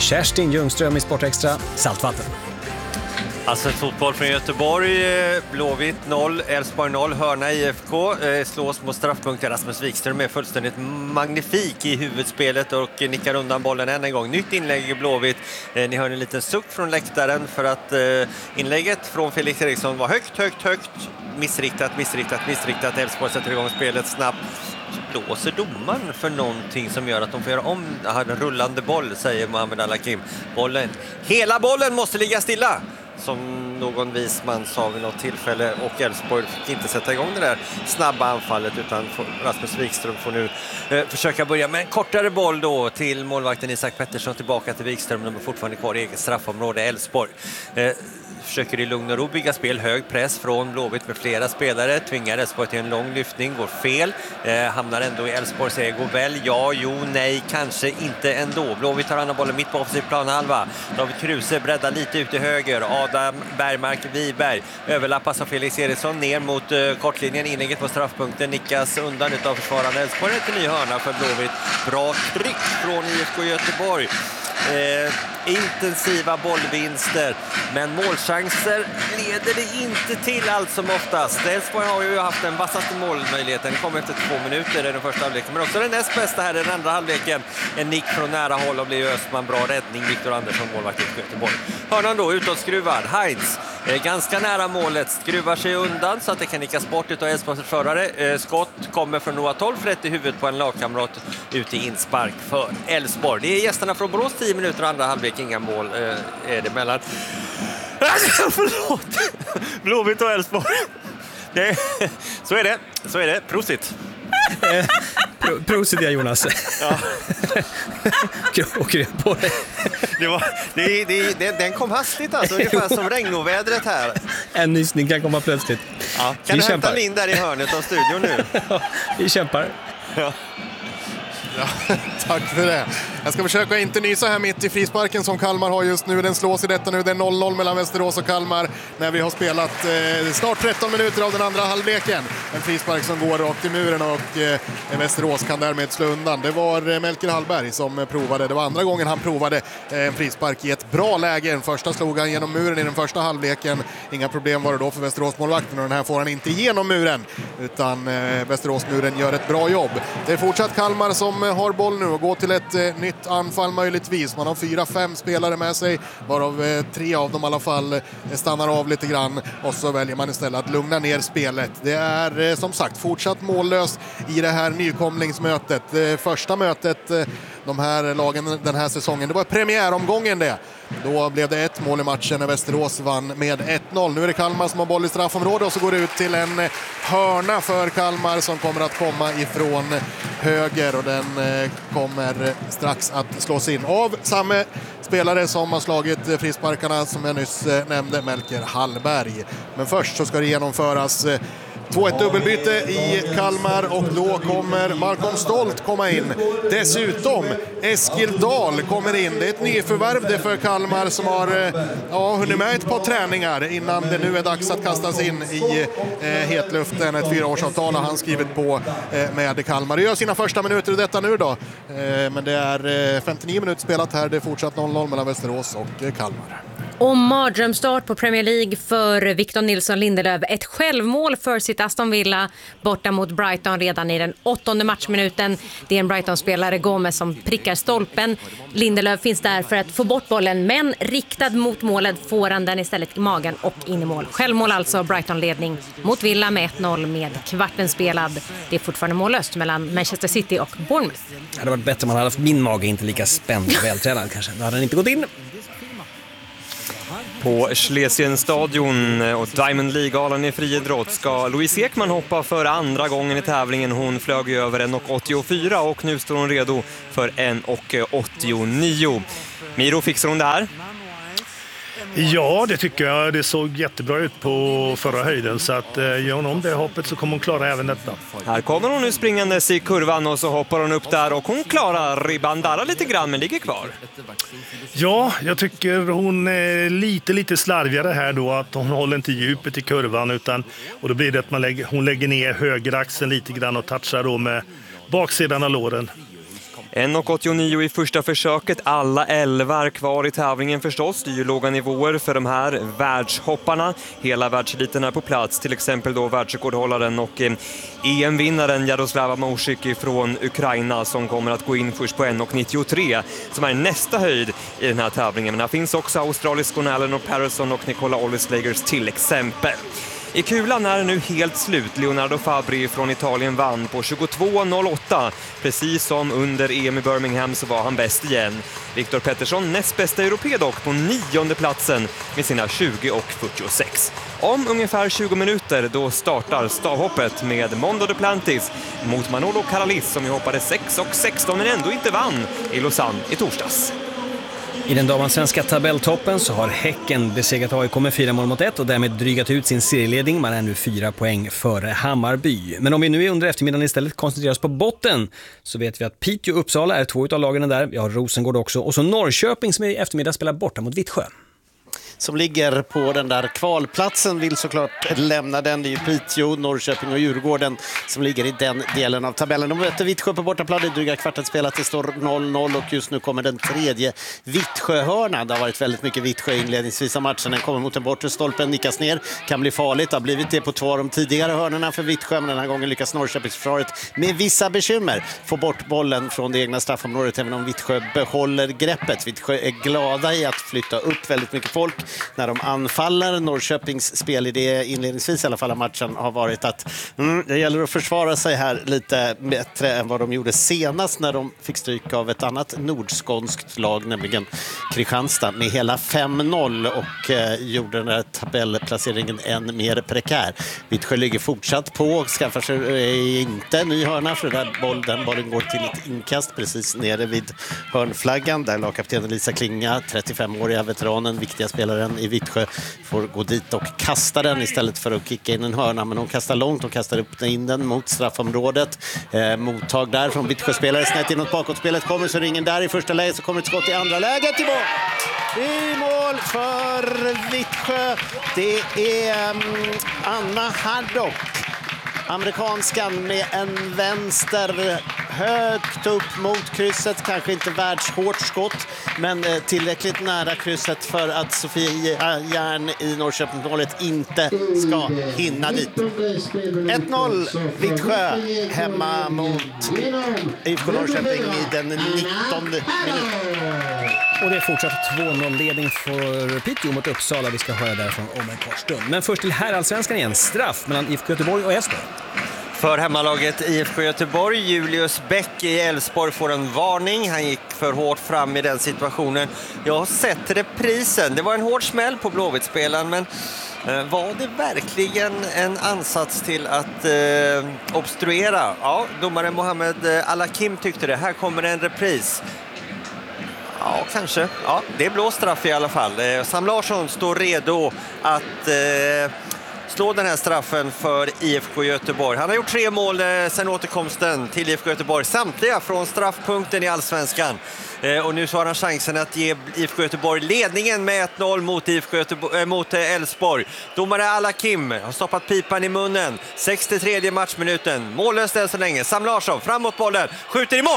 Kerstin Ljungström i Sportextra, Saltvatten. Alltså fotboll från Göteborg, Blåvitt 0, Elfsborg 0, Hörna IFK slås mot straffpunkten. Rasmus Wikström är fullständigt magnifik i huvudspelet och nickar undan bollen än en gång. Nytt inlägg i Blåvitt. Ni hör en liten suck från läktaren för att inlägget från Felix Eriksson var högt. Missriktat. Elfsborg sätter igång spelet snabbt. Blåser domaren för någonting som gör att de får göra om en rullande boll, säger Mohamed Al-Hakim. Hela bollen måste ligga stilla, som någon visman sa vid något tillfälle, och Elfsborg fick inte sätta igång det där snabba anfallet, utan Rasmus Wikström får nu försöka börja med en kortare boll då till målvakten Isak Pettersson, tillbaka till Wikström. De är fortfarande kvar i eget straffområde. Elfsborg försöker i lugn och ro bygga spel, hög press från Blåvitt med flera spelare, tvingar Elfsborg till en lång lyftning, går fel, hamnar ändå i Elfsborgs ego väl, ja, jo, nej, kanske inte ändå. Blåvitt tar andra bollen mitt på offensiv planhalva. David Kruse breddar lite ut till höger, Adam Bergmark Wiberg överlappas av Felix Eriksson ner mot kortlinjen, inlägget på straffpunkten nickas undan utav försvarande Elfsborg till ny hörna för Blåvitt. Bra tryck från IFK Göteborg. Intensiva bollvinster, men målchanser leder det inte till allt som oftast. Elfsborg har ju haft den vassaste målmöjligheten, det kom efter 2 minuter i den första halvleken, men också den näst bästa här i den andra halvleken. En nick från nära håll och blir Östman, bra räddning. Viktor Andersson, målvakt i Göteborg. Hörnan då utåtskruvad, Heinz ganska nära målet, skruvar sig undan så att det kan nickas bort utav Elfsborgs försvarare. Skott kommer från Noah Tolf rätt i huvudet på en lagkamrat ut i inspark för Elfsborg. Det är gästerna från Borås, 10 minuter andra halvlek, inga mål är det mellan förlåt, Blåvitt och Elfsborg. Så är det, prosit. Prosit, ja, Jonas. Ja. Åker på det. Den kom hastigt alltså, ungefär som regnovädret här. En nysning kan komma plötsligt. Ja, kan du hämta in där i hörnet av studion nu? Ja, vi kämpar. Ja. Ja, tack för det. Jag ska försöka inte nysa här mitt i frisparken som Kalmar har just nu. Den slås i detta nu. Det är 0-0 mellan Västerås och Kalmar när vi har spelat snart 13 minuter av den andra halvleken. En frispark som går rakt i muren och Västerås kan därmed slå undan. Det var Melker Hallberg som provade. Det var andra gången han provade en frispark i ett bra läge. Den första slog han genom muren i den första halvleken. Inga problem var det då för Västerås-målvakten, och den här får han inte igenom muren, utan Västerås-muren gör ett bra jobb. Det är fortsatt Kalmar som har boll nu och går till ett nytt anfall möjligtvis. Man har 4-5 spelare med sig, varav 3 av dem i alla fall stannar av lite grann, och så väljer man istället att lugna ner spelet. Det är som sagt fortsatt mållöst i det här nykomlingsmötet. Första mötet de här lagen den här säsongen, det var premiäromgången det. Då blev det 1 mål i matchen när Västerås vann med 1-0. Nu är det Kalmar som har boll i straffområdet och så går det ut till en hörna för Kalmar som kommer att komma ifrån höger, och den kommer strax att slås in av samma spelare som har slagit frisparkarna som jag nyss nämnde, Melker Hallberg. Men först så ska det genomföras 2-1 dubbelbyte i Kalmar, och då kommer Malcolm Stolt komma in. Dessutom Eskil Dahl kommer in. Det är ett nyförvärv det för Kalmar som har hunnit med ett par träningar innan det nu är dags att kastas in i hetluften. Ett 4-årsavtal har han skrivit på med Kalmar. Det gör sina första minuter i detta nu då. Men det är 59 minuter spelat här. Det är fortsatt 0-0 mellan Västerås och Kalmar. Och mardrömstart på Premier League för Victor Nilsson Lindelöf. Ett självmål för sitt Aston Villa borta mot Brighton redan i den 8:e matchminuten. Det är en Brighton-spelare, Gomez, som prickar stolpen. Lindelöf finns där för att få bort bollen, men riktad mot målet får han den istället i magen och in i mål. Självmål alltså, Brighton-ledning mot Villa med 1-0 med kvarten spelad. Det är fortfarande mållöst mellan Manchester City och Bournemouth. Det hade varit bättre om man hade haft min mage inte lika spänd och vältränad kanske. Då hade den inte gått in. På Schlesienstadion och Diamond League-galan i friidrott ska Louise Ekman hoppa för andra gången i tävlingen. Hon flög över 1,84 och nu står hon redo för 1,89. Miro, fixar hon det här? Ja, det tycker jag. Det såg jättebra ut på förra höjden, så att gör hon om det hoppet så kommer hon klara även detta. Här kommer hon nu springandes i kurvan och så hoppar hon upp där och hon klarar ribban där lite grann men ligger kvar. Ja, jag tycker hon är lite slarvigare här då, att hon håller inte djupet i kurvan, och då blir det att hon lägger ner högeraxeln lite grann och touchar då med baksidan av låren. 1,89 i första försöket. Alla 11 är kvar i tävlingen förstås. Det är ju låga nivåer för de här världshopparna. Hela världseliten är på plats. Till exempel då världsrekordhållaren och EM-vinnaren Jaroslava Moshik från Ukraina som kommer att gå in först på 1,93 som är nästa höjd i den här tävlingen. Men här finns också australiskorna Eleanor Patterson och Nicola Ollislagers till exempel. I kulan är det nu helt slut. Leonardo Fabri från Italien vann på 22,08. Precis som under EM i Birmingham så var han bäst igen. Viktor Pettersson näst bästa europé dock på 9:e platsen med sina 20,46. Om ungefär 20 minuter då startar stavhoppet med Mondo Duplantis mot Manolo Caralis som ju hoppade 6,16 men ändå inte vann i Lausanne i torsdags. I den damansvenska tabelltoppen så har Häcken besegrat AIK med 4-1 och därmed drygat ut sin serieledning. Man är nu 4 poäng före Hammarby. Men om vi nu under eftermiddagen istället koncentrerar oss på botten så vet vi att Piteå och Uppsala är 2 av lagen där. Vi har Rosengård också och så Norrköping som i eftermiddag spelar borta mot Vittsjö. Som ligger på den där kvalplatsen vill såklart lämna den. Det är ju Piteå, Norrköping och Djurgården som ligger i den delen av tabellen. De möter Vittsjö på bortaplan, det dryga kvartet spelat, det står 0-0 och just nu kommer den tredje Vittsjö-hörnan. Det har varit väldigt mycket Vittsjö inledningsvis av matchen. Den kommer mot den bortre stolpen, nickas ner, kan bli farligt. Det har blivit det på 2 av de tidigare hörnorna för Vittsjö, men den här gången lyckas Norrköpingsförsvaret med vissa bekymmer få bort bollen från det egna straffområdet även om Vittsjö behåller greppet. Vittsjö är glada i att flytta upp väldigt mycket folk när de anfaller. Norrköpings spelidé inledningsvis i alla fall av matchen har varit att det gäller att försvara sig här lite bättre än vad de gjorde senast när de fick stryk av ett annat nordskånskt lag, nämligen Kristianstad med hela 5-0 och gjorde den här tabellplaceringen än mer prekär. Vittsjö ligger fortsatt på och skaffar sig inte en ny hörna för den bollen går till ett inkast precis nere vid hörnflaggan där lagkaptenen Lisa Klinga, 35-åriga veteranen, viktiga spelaren i Vittsjö, får gå dit och kasta den istället för att kicka in en hörna, men hon kastar långt, hon kastar upp in den mot straffområdet. Mottag där från Vittsjö-spelare snett inåt bakåtspelet, kommer så ringen där i första läget, så kommer ett skott i andra läget i mål! I mål för Vittsjö. Det är Anna Haddock, amerikanskan med en vänster högt upp mot krysset, kanske inte världshårt skott men tillräckligt nära krysset för att Sofia Järn i Norrköpingsmålet inte ska hinna dit. 1-0 Vittsjö hemma mot IFK Norrköping i den 19:e minuten. Och det är fortsatt 2-0-ledning för Piteå mot Uppsala. Vi ska höra därifrån om en kort stund. Men först till herrallsvenskan igen. Straff mellan IFK Göteborg och Elfsborg. För hemmalaget IFK Göteborg, Julius Bäck i Elfsborg får en varning. Han gick för hårt fram i den situationen. Jag har sett reprisen. Det var en hård smäll på Blåvitt-spelaren, men var det verkligen en ansats till att obstruera? Ja, domaren Mohamed Alakim tyckte det. Här kommer en repris. Ja, kanske. Ja, det är blå straff i alla fall. Sam Larsson står redo att slå den här straffen för IFK Göteborg. Han har gjort 3 mål sedan återkomsten till IFK Göteborg. Samtliga från straffpunkten i Allsvenskan. Och nu så har han chansen att ge IFK Göteborg ledningen med 1-0 mot Elfsborg. Domare Alakim har stoppat pipan i munnen. 63:e matchminuten. Mållöst än så länge. Sam Larsson framåt bollen. Skjuter i mål!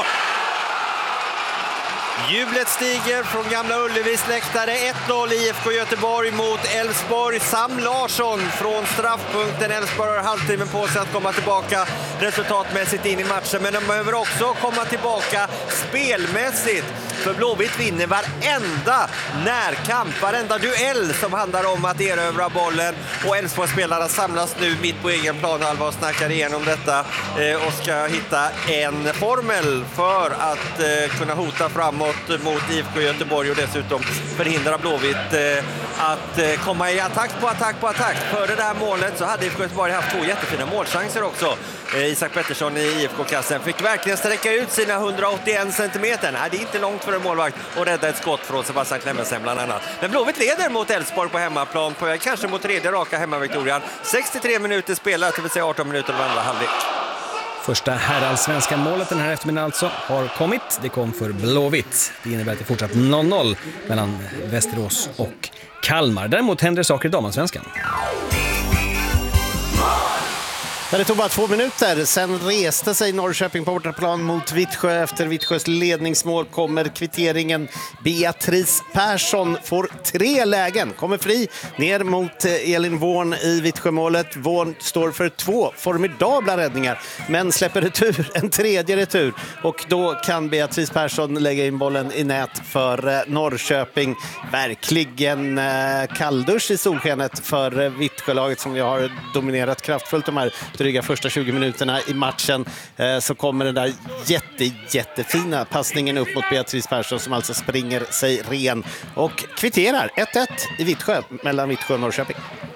Jublet stiger från Gamla Ullevis läktare. 1-0 IFK Göteborg mot Elfsborg. Sam Larsson från straffpunkten. Elfsborg har halvtimmen på sig att komma tillbaka resultatmässigt in i matchen. Men de behöver också komma tillbaka spelmässigt. För Blåvitt vinner varenda närkamp, varenda duell som handlar om att erövra bollen. Och Elfsborg-spelarna samlas nu mitt på egen planhalva och snackar igenom detta. Och ska hitta en formel för att kunna hota framåt mot IFK Göteborg och dessutom förhindra Blåvitt att komma i attack på attack. Före det här målet så hade IFK Göteborg haft 2 jättefina målchanser också. Isak Pettersson i IFK-kassen fick verkligen sträcka ut sina 181 centimeter. Nej, det är inte långt för en målvakt och rädda ett skott från Sebastian Clemensen bland annat. Men Blåvitt leder mot Elfsborg på hemmaplan på kanske mot 3:e raka hemmaviktorian. 63 minuter spelat, det vill säga 18 minuter av andra halvlek. Första herrallsvenska målet den här eftermiddagen alltså har kommit. Det kom för Blåvitt. Det innebär att det fortsatt 0-0 mellan Västerås och Kalmar. Däremot händer saker i damallsvenskan. Det tog bara 2 minuter. Sen reste sig Norrköping på bortaplan mot Vittsjö. Efter Vittsjös ledningsmål kommer kvitteringen. Beatrice Persson får 3 lägen. Kommer fri ner mot Elin Wårn i Vittsjömålet. Wårn står för 2 formidabla räddningar, men släpper retur, en tredje retur. Och då kan Beatrice Persson lägga in bollen i nät för Norrköping. Verkligen kalldusch i solskenet för Vittsjölaget som vi har dominerat kraftfullt de här dryga första 20 minuterna i matchen. Så kommer den där jättefina passningen upp mot Beatrice Persson som alltså springer sig ren och kvitterar 1-1 i Vittsjö mellan Vittsjö och Norrköping.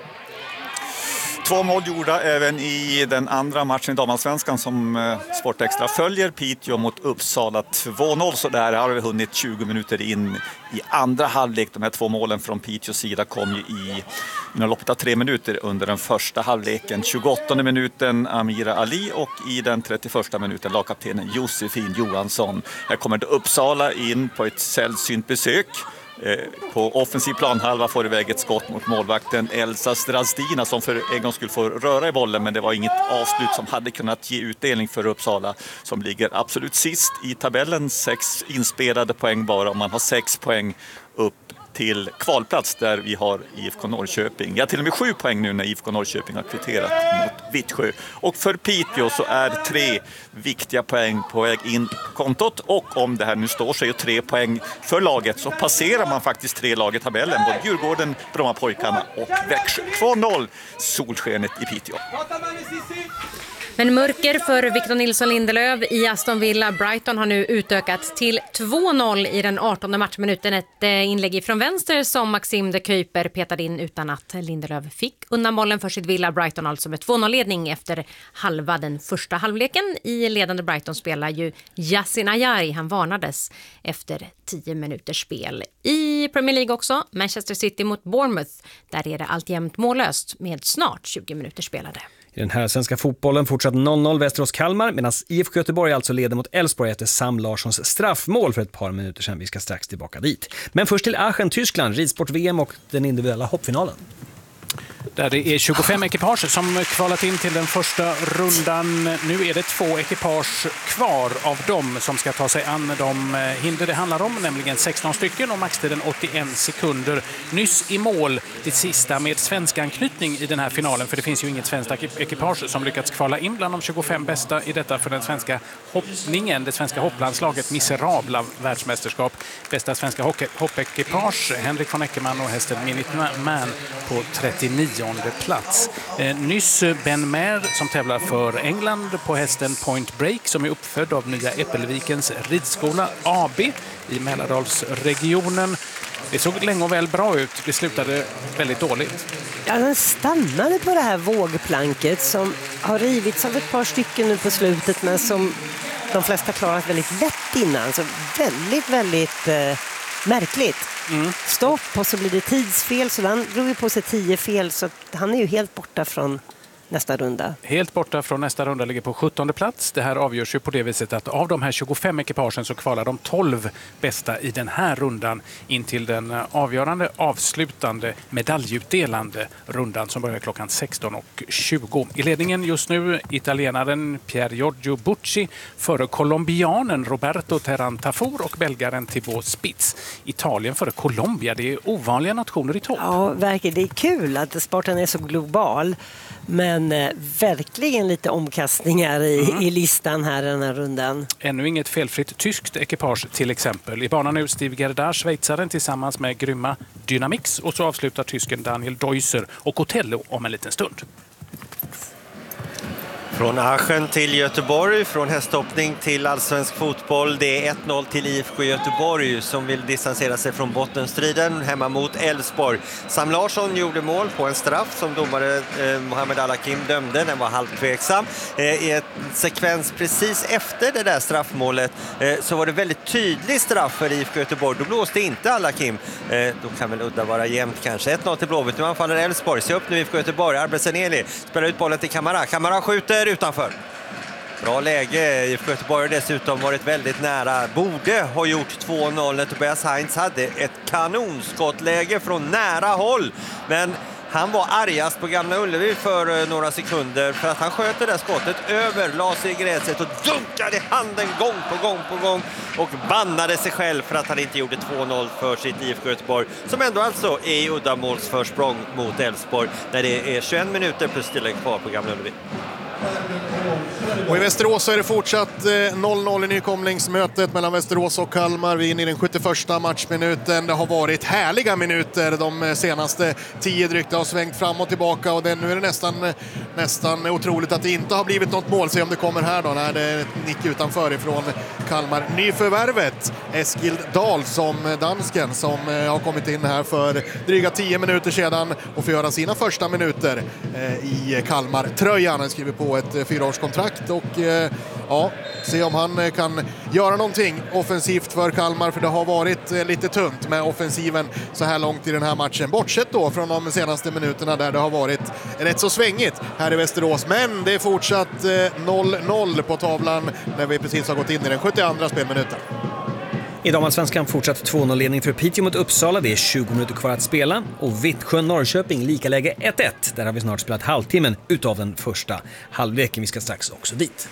2 mål gjorda även i den andra matchen i damallsvenskan som Sportextra följer. Piteå mot Uppsala 2-0, så där har vi hunnit 20 minuter in i andra halvlek. De här 2 målen från Piteås sida kom ju inom loppet av 3 minuter under den första halvleken. 28:e minuten Amira Ali och i den 31:a minuten lagkaptenen Josefin Johansson. Här kommer det Uppsala in på ett sällsynt besök. På offensiv planhalva får iväg ett skott mot målvakten Elsa Strazdina som för en gång skulle få röra i bollen, men det var inget avslut som hade kunnat ge utdelning för Uppsala som ligger absolut sist i tabellen. 6 inspelade poäng bara, och man har 6 poäng upp till kvalplats där vi har IFK Norrköping. Ja, till och med 7 poäng nu när IFK Norrköping har kvitterat mot Vittsjö. Och för Piteå så är 3 viktiga poäng på väg in på kontot. Och om det här nu står sig och 3 poäng för laget så passerar man faktiskt 3 lag i tabellen. Både Djurgården, Brommapojkarna och Växjö. 2-0 solskenet i Piteå. Men mörker för Victor Nilsson Lindelöf i Aston Villa. Brighton har nu utökat till 2-0 i den 18:e matchminuten. Ett inlägg från vänster som Maxim de Kuyper petade in utan att Lindelöf fick undan bollen för sitt Villa. Brighton alltså med 2-0-ledning efter halva den första halvleken. I ledande Brighton spelar ju Yasin Ayari. Han varnades efter 10 minuters spel. I Premier League också, Manchester City mot Bournemouth. Där är det alltjämt mållöst med snart 20 minuter spelade. I den här svenska fotbollen fortsatt 0-0 Västerås-Kalmar medan IFK Göteborg alltså leder mot Elfsborg efter Sam Larssons straffmål för ett par minuter sedan. Vi ska strax tillbaka dit. Men först till Aachen, Tyskland, ridsport-VM och den individuella hoppfinalen. Där det är 25 ekipage som kvalat in till den första rundan. Nu är det 2 ekipage kvar av dem som ska ta sig an de hinder det handlar om, nämligen 16 stycken och maxtiden 81 sekunder. Nyss i mål det sista med svensk anknytning i den här finalen, för det finns ju inget svenskt ekipage som lyckats kvala in bland de 25 bästa i detta för den svenska hoppningen. Det svenska hopplandslaget miserabla världsmästerskap. Bästa svenska hoppekipage Henrik von Eckermann och hästen Minuteman på 39:e plats. Nyss Ben Mer som tävlar för England på hästen Point Break som är uppfödd av Nya Äppelvikens ridskola AB i Mälardalsregionen. Det såg länge och väl bra ut. Det slutade väldigt dåligt. Ja, den stannade på det här vågplanket som har rivits av ett par stycken nu på slutet, men som de flesta klarat väldigt lätt innan. Så väldigt märkligt. Stopp och så blir det tidsfel, så han drog ju på sig 10 fel, så han är ju helt borta från nästa runda. Helt borta från nästa runda, ligger på 17:e plats. Det här avgörs ju på det viset att av de här 25 ekipagen så kvalar de 12 bästa i den här rundan in till den avgörande, avslutande, medaljutdelande rundan som börjar klockan 16:20. I ledningen just nu italienaren Pier Giorgio Bucci före colombianen Roberto Terrantafor och belgaren Thibaut Spitz. Italien före Colombia, det är ovanliga nationer i topp. Ja, verkligen. Det är kul att sporten är så global. Men verkligen lite omkastningar i listan här den här rundan. Ännu inget felfritt tyskt ekipage till exempel. I banan nu Steve Gerdard, schweizaren tillsammans med grymma Dynamix. Och så avslutar tysken Daniel Deusser och Otello om en liten stund. Från Aachen till Göteborg, från hästhoppning till allsvensk fotboll. Det är 1-0 till IFK Göteborg som vill distansera sig från bottenstriden hemma mot Elfsborg. Sam Larsson gjorde mål på en straff som domare Mohamed Al-Hakim dömde. Den var halvtveksam. I en sekvens precis efter det där straffmålet så var det väldigt tydlig straff för IFK Göteborg. Då blåste inte Al-Hakim. Då kan väl udda vara jämnt kanske. 1-0 till Blåvitt. Nu anfaller Elfsborg. Se upp nu IFK Göteborg. Arbetseneli spelar ut bollen till Kamara. Kamara skjuter utanför. Bra läge. IFK Göteborg har dessutom varit väldigt nära. Borde ha gjort 2-0 när Tobias Heinz hade ett kanonskottläge från nära håll. Men Han var argast på Gamla Ullevi för några sekunder för att han sköt det där skottet över, la sig i gräset och dunkade handen gång på gång och bannade sig själv för att han inte gjorde 2-0 för sitt IFK Göteborg, som ändå alltså är i uddamålsförsprång mot Elfsborg när det är 21 minuter plus tillägg kvar på Gamla Ullevi. Och i Västerås så är det fortsatt 0-0 i nykomlingsmötet mellan Västerås och Kalmar. Vi är inne i den 71:a matchminuten. Det har varit härliga minuter de senaste 10 drygt. Det har svängt fram och tillbaka och nu är det nästan otroligt att det inte har blivit något mål. Se om det kommer här då när det är ett nick utanför ifrån Kalmar. Nyförvärvet Eskild Dahl som dansken som har kommit in här för dryga 10 minuter sedan och får göra sina första minuter i Kalmar-tröjan. Han skriver på ett 4-årskontrakt och se om han kan göra någonting offensivt för Kalmar, för det har varit lite tunt med offensiven så här långt i den här matchen, bortsett då från de senaste minuterna där det har varit rätt så svängigt här i Västerås, men det är fortsatt 0-0 på tavlan när vi precis har gått in i den 72:a spelminuten. I damallsvenskan fortsatt 2-0-ledning för Piteå mot Uppsala. Det är 20 minuter kvar att spela. Och Vittsjö-Norrköping lika läge 1-1. Där har vi snart spelat halvtimmen utav den första halvleken. Vi ska strax också dit.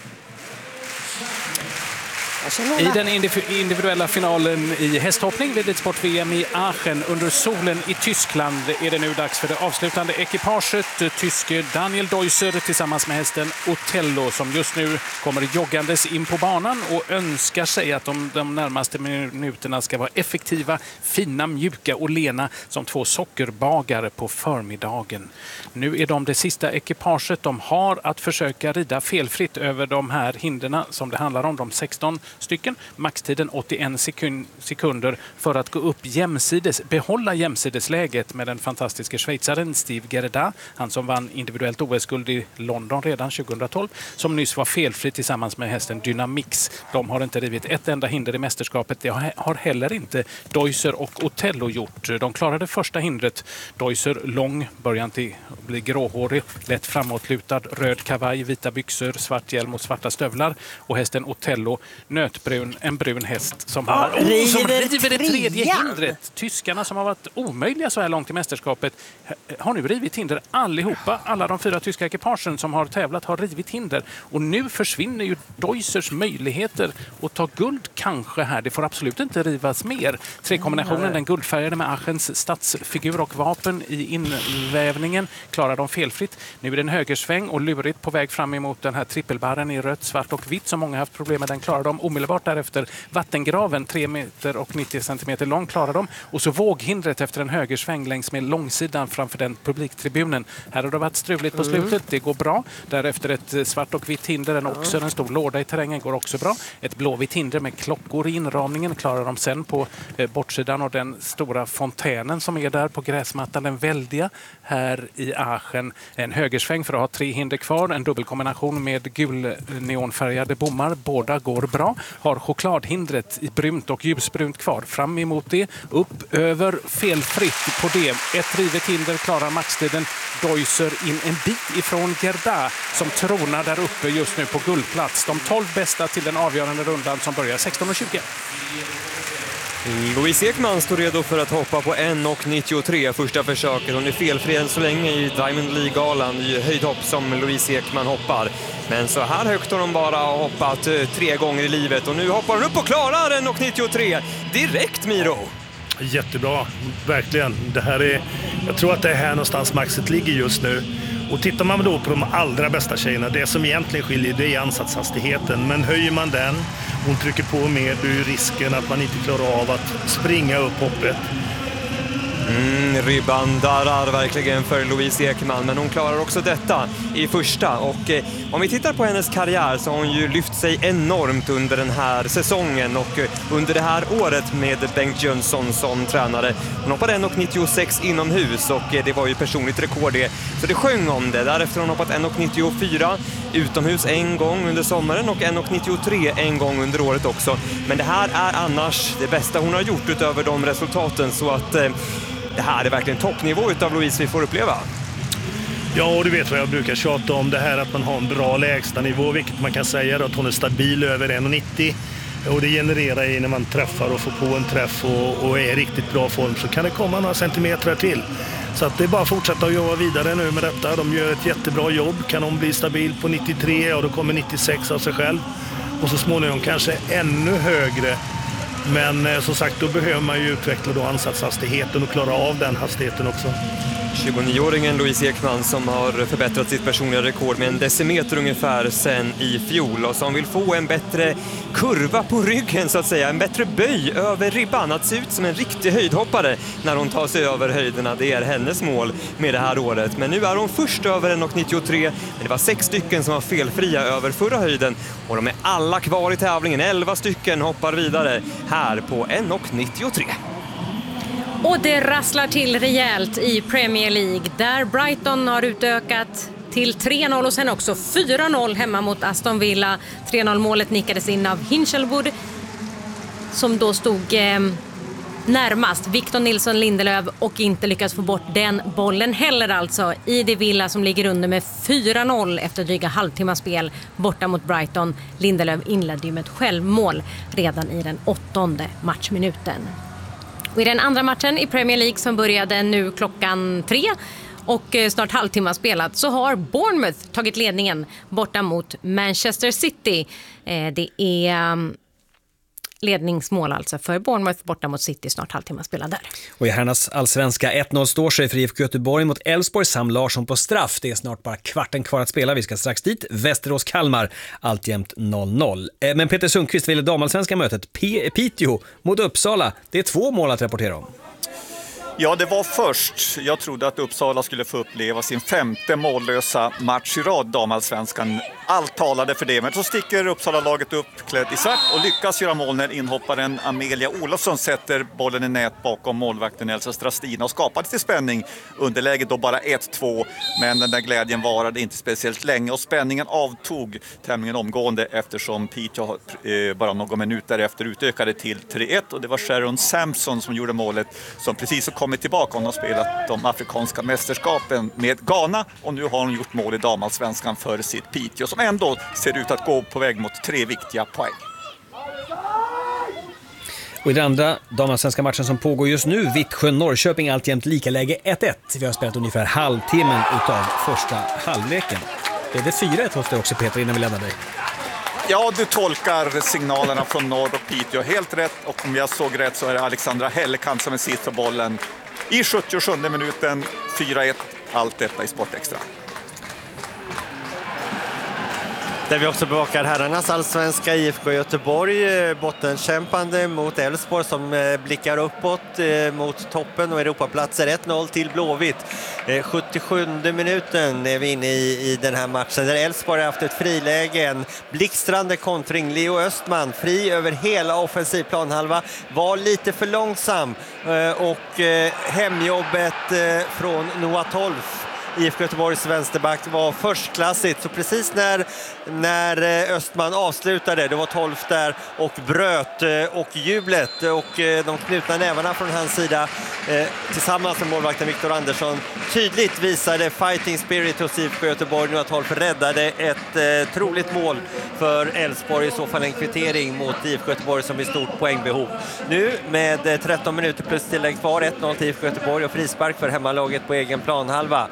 I den individuella finalen i hästhoppning vid sport-VM i Aachen under solen i Tyskland är det nu dags för det avslutande ekipaget. Tyske Daniel Deusser tillsammans med hästen Otello som just nu kommer joggandes in på banan och önskar sig att de närmaste minuterna ska vara effektiva, fina, mjuka och lena som 2 sockerbagare på förmiddagen. Nu är de det sista ekipaget. De har att försöka rida felfritt över de här hinderna som det handlar om, de 16 stycken. Maxtiden 81 sekunder för att gå upp jämsides, behålla jämsidesläget med den fantastiska schweizaren Steve Gerda, han som vann individuellt OS-guld i London redan 2012, som nyss var felfri tillsammans med hästen Dynamix. De har inte rivit ett enda hinder i mästerskapet. Det har heller inte Deusser och Otello gjort. De klarade första hindret. Deusser lång, början till att bli gråhårig, lätt framåtlutad, röd kavaj, vita byxor, svart hjälm och svarta stövlar. Och hästen Otello nötbrun, en brun häst som river det tredje hindret. Tyskarna som har varit omöjliga så här långt i mästerskapet har nu rivit hinder allihopa. Alla de 4 tyska ekipagen som har tävlat har rivit hinder. Och nu försvinner ju Deussers möjligheter att ta guld kanske här. Det får absolut inte rivas mer. 3-kombinationen, den guldfärgade med Aachens stadsfigur och vapen i invävningen, klarar de felfritt. Nu är det en högersväng och lurigt på väg fram emot den här trippelbarren i rött, svart och vitt som många haft problem med. Den klarar de omedelbart därefter. Vattengraven 3 meter och 90 centimeter lång klarar de. Och så våghindret efter en högersväng längs med långsidan framför den publiktribunen. Här har det varit struligt på slutet. Det går bra. Därefter ett svart och vitt hinder. En stor låda i terrängen går också bra. Ett blåvitt hinder med klockor i inramningen klarar de sen på bortsidan och den stora fontänen som är där på gräsmattan. Den väldiga här i Aachen. En högersväng för att ha 3 hinder kvar. En dubbelkombination med gul neonfärgade bommar. Båda går bra. Har chokladhindret i brunt och ljusbrunt kvar. Fram emot det. Upp över felfritt på det. Ett rivet hinder klarar maxtiden. Deusser in en bit ifrån Gerda som tronar där uppe just nu på guldplats. De 12 bästa till den avgörande rundan som börjar 16:20. Louise Ekman står redo för att hoppa på 1,93 första försöket. Hon är felfri än så länge i Diamond League-galan i höjdhopp som Louise Ekman hoppar. Men så här högt har hon bara hoppat 3 gånger i livet och nu hoppar hon upp och klarar 1,93 direkt, Miro. Jättebra, verkligen. Jag tror att det är här någonstans maxet ligger just nu. Och tittar man då på de allra bästa tjejerna, det som egentligen skiljer det är ansatshastigheten. Men höjer man den, hon trycker på mer, då är risken att man inte klarar av att springa upp hoppet. Ribban darrar verkligen för Louise Ekman, men hon klarar också detta i första. Och om vi tittar på hennes karriär så har hon ju lyft sig enormt under den här säsongen och under det här året med Bengt Jönsson som tränare. Hon hoppade 1,96 inomhus och det var ju personligt rekord det. Så det sjöng om det. Därefter har hon hoppat 1,94 utomhus en gång under sommaren och 1,93 en gång under året också. Men det här är annars det bästa hon har gjort utöver de resultaten, så att det här är verkligen toppnivå utav Louise vi får uppleva. Ja, och du vet vad jag brukar tjata om, det här att man har en bra lägsta nivå, vilket man kan säga då, att hon är stabil över 1,90. Och det genererar ju när man träffar och får på en träff och är i riktigt bra form, så kan det komma några centimeter till. Så att det är bara att fortsätta att jobba vidare nu med detta. De gör ett jättebra jobb. Kan de bli stabil på 93, ja då kommer 96 av sig själv. Och så småningom kanske ännu högre. Men som sagt, då behöver man ju utveckla då ansatshastigheten och klara av den hastigheten också. 29-åringen Louise Ekman som har förbättrat sitt personliga rekord med en decimeter ungefär sen i fjol och som vill få en bättre kurva på ryggen så att säga, en bättre böj över ribban, att se ut som en riktig höjdhoppare när hon tar sig över höjderna. Det är hennes mål med det här året. Men nu är hon först över 1,93, men det var 6 stycken som var felfria över förra höjden och de är alla kvar i tävlingen. 11 stycken hoppar vidare här på 1,93. Och det rasslar till rejält i Premier League där Brighton har utökat till 3-0 och sen också 4-0 hemma mot Aston Villa. 3-0-målet nickades in av Hinchelwood som då stod närmast Victor Nilsson Lindelöf och inte lyckas få bort den bollen heller alltså. I det Villa som ligger under med 4-0 efter dryga halvtimmas spel borta mot Brighton. Lindelöf inledde ju med ett självmål redan i den 8:e matchminuten. Och i den andra matchen i Premier League som började nu klockan 3 och snart halvtimme spelat så har Bournemouth tagit ledningen borta mot Manchester City. Det är ledningsmål alltså för Bournemouth borta mot City, snart halvtimme spelad där. Och i herrarnas allsvenska 1-0 står sig för IFK Göteborg mot Elfsborg. Sam Larsson på straff. Det är snart bara kvarten kvar att spela. Vi ska strax dit. Västerås-Kalmar, alltjämt 0-0. Men Peter Sundqvist ville damallsvenska mötet Piteå mot Uppsala. Det är 2 mål att rapportera om. Ja, det var först. Jag trodde att Uppsala skulle få uppleva sin 5:e mållösa match i rad, damallsvenskan. Allt talade för det, men så sticker Uppsala-laget upp klädd i svart och lyckas göra mål när inhopparen Amelia Olofsson sätter bollen i nät bakom målvakten Elsa Strastina och skapade till spänning. Underläget då bara 1-2, men den där glädjen varade inte speciellt länge och spänningen avtog tämligen omgående eftersom Piteå bara någon minut därefter utökade till 3-1 och det var Sharon Sampson som gjorde målet, som precis så kommit tillbaka. Hon har spelat de afrikanska mästerskapen med Ghana och nu har hon gjort mål i damallsvenskan för sitt Piteå som ändå ser ut att gå på väg mot 3 viktiga poäng. Och i den andra damallsvenska matchen som pågår just nu, Vittsjö-Norrköping, alltjämt lika läge 1-1. Vi har spelat ungefär halvtimmen utav första halvleken. Är det 4-1 hos dig också, Peter, innan vi lämnar dig? Ja, du tolkar signalerna från norr och Piteå helt rätt och om jag såg rätt så är det Alexandra Hellekamp som är sist för bollen i 77 minuten. 4-1, allt detta i Sportextra. Där vi också bevakar herrarnas allsvenska IFK Göteborg bottenkämpande mot Elfsborg som blickar uppåt mot toppen och Europaplatser. 1-0 till Blåvitt. 77 minuten är vi inne i den här matchen där Elfsborg har haft ett friläge, en blixtrande kontring. Leo Östman fri över hela offensiv planhalva, var lite för långsam och hemjobbet från Noah Tolf, IFK Göteborgs vänsterback, var förstklassigt. Så precis när Östman avslutade, det var 12 där och bröt och jublet och de knutna nävarna från hans sida tillsammans med målvakten Viktor Andersson tydligt visade fighting spirit hos IFK Göteborg. Nu att Holf räddade ett troligt mål för Elfsborg, i så fall en kvittering mot IFK Göteborg som är stort poängbehov. Nu med 13 minuter plus tillägg kvar, 1-0 till IFK Göteborg och frispark för hemmalaget på egen planhalva.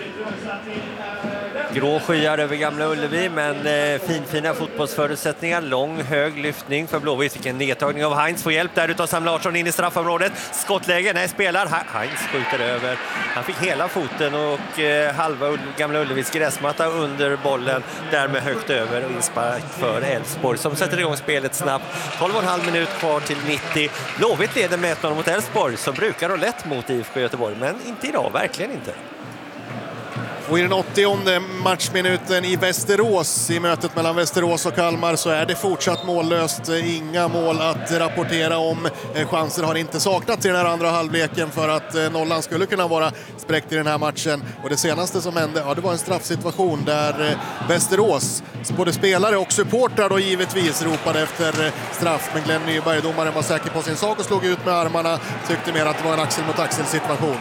Grå skyar över Gamla Ullevi, men fina fotbollsförutsättningar. Lång, hög lyftning för Blåvitt. Fick en nedtagning av Heinz. Får hjälp där utav Sam Larsson in i straffområdet. Skottläge, nej, spelar. Heinz skjuter över. Han fick hela foten och halva Gamla Ullevis gräsmatta under bollen. Därmed högt över och inspark för Elfsborg som sätter igång spelet snabbt. 12,5 minut kvar till 90. Blåvitt leder med 1-0 mot Elfsborg som brukar ha lätt mot IFK Göteborg, men inte idag, verkligen inte. Och i den 80:e matchminuten i Västerås, i mötet mellan Västerås och Kalmar, så är det fortsatt mållöst. Inga mål att rapportera om. Chanser har inte saknats i den här andra halvleken för att nollan skulle kunna vara spräckt i den här matchen. Och det senaste som hände, ja, det var en straffsituation där Västerås, både spelare och supportrar då givetvis, ropade efter straff. Men Glenn Nyberg, domaren, var säker på sin sak och slog ut med armarna. Tyckte mer att det var en axel mot axel situation.